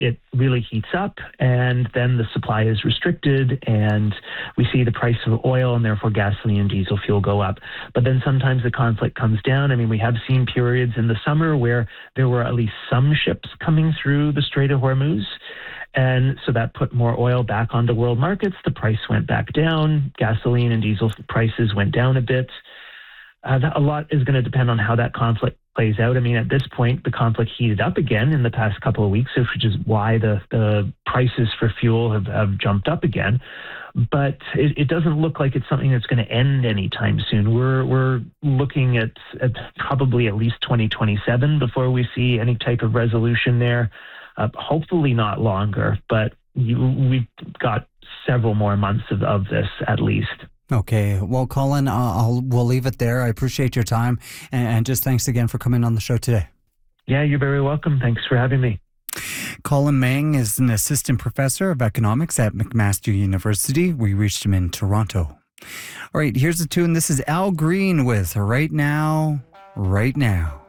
it really heats up, and then the supply is restricted, and we see the price of oil and therefore gasoline and diesel fuel go up. But then sometimes the conflict comes down. I mean, we have seen periods in the summer where there were at least some ships coming through the Strait of Hormuz. And so that put more oil back onto world markets. The price went back down. Gasoline and diesel prices went down a bit. A lot is going to depend on how that conflict plays out. I mean, at this point, the conflict heated up again in the past couple of weeks, which is why the prices for fuel have jumped up again. But it doesn't look like it's something that's going to end anytime soon. We're looking at probably at least 2027 before we see any type of resolution there. Hopefully not longer, but we've got several more months of this at least. Okay. Well, Colin, we'll leave it there. I appreciate your time. And just thanks again for coming on the show today. Yeah, you're very welcome. Thanks for having me. Colin Meng is an assistant professor of economics at McMaster University. We reached him in Toronto. All right, here's the tune. This is Al Green with Right Now, Right Now.